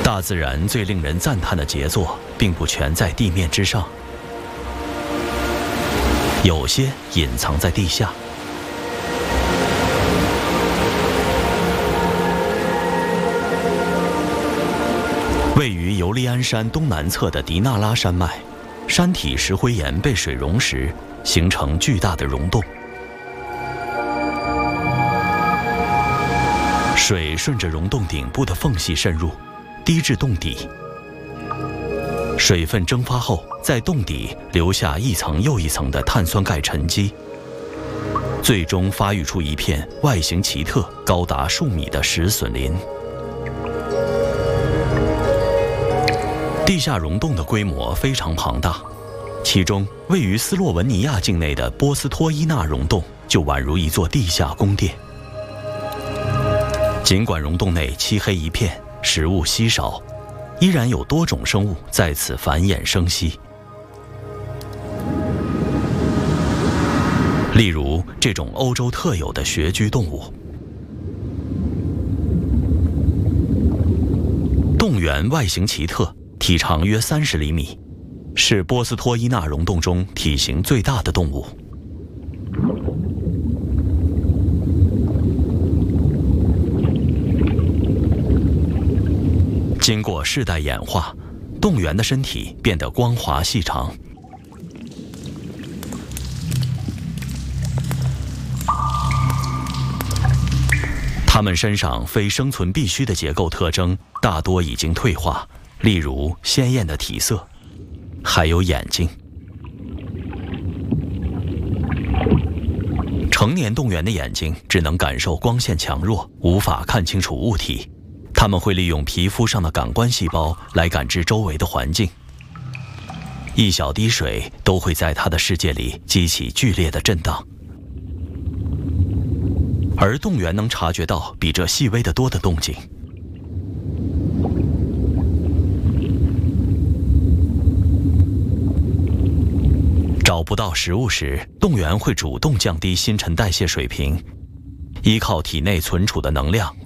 大自然最令人赞叹的杰作，并不全在地面之上，有些隐藏在地下。位于尤利安山东南侧的迪纳拉山脉，山体石灰岩被水溶蚀，形成巨大的溶洞。水顺着溶洞顶部的缝隙渗入，滴至洞底。水分蒸发后，在洞底留下一层又一层的碳酸钙沉积，最终发育出一片外形奇特、高达数米的石笋林。地下溶洞的规模非常庞大，其中位于斯洛文尼亚境内的波斯托伊纳溶洞就宛如一座地下宫殿。尽管溶洞内漆黑一片，食物稀少，依然有多种生物在此繁衍生息。例如这种欧洲特有的穴居动物。洞源外形奇特，体长约30厘米，是波斯托伊纳溶洞中体型最大的动物。经过世代演化，洞源的身体变得光滑细长。它们身上非生存必须的结构特征大多已经退化，例如鲜艳的体色，还有眼睛。成年洞源的眼睛只能感受光线强弱，无法看清楚物体。它们会利用皮肤上的感官细胞来感知周围的环境，一小滴水都会在它的世界里激起剧烈的震荡。而洞源能察觉到比这细微得多的动静。找不到食物时，洞源会主动降低新陈代谢水平，依靠体内存储的能量